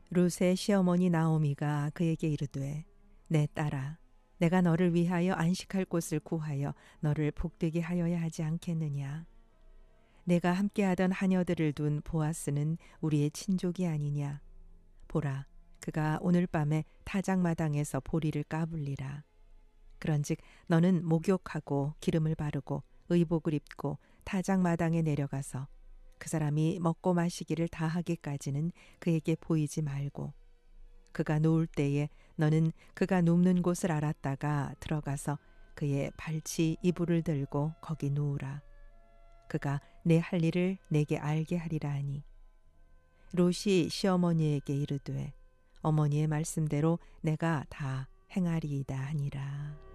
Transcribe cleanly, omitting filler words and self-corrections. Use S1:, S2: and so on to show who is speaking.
S1: 룻의 시어머니 나오미가 그에게 이르되 내 딸아 내가 너를 위하여 안식할 곳을 구하여 너를 복되게 하여야 하지 않겠느냐. 내가 함께하던 하녀들을 둔 보아스는 우리의 친족이 아니냐. 보라 그가 오늘 밤에 타작마당에서 보리를 까불리라. 그런즉 너는 목욕하고 기름을 바르고 의복을 입고 타작마당에 내려가서 그 사람이 먹고 마시기를 다 하기까지는 그에게 보이지 말고 그가 누울 때에 너는 그가 눕는 곳을 알았다가 들어가서 그의 발치 이불을 들고 거기 누우라. 그가 내 할 일을 내게 알게 하리라 하니 롯이 시어머니에게 이르되 어머니의 말씀대로 내가 다 행하리이다 하니라.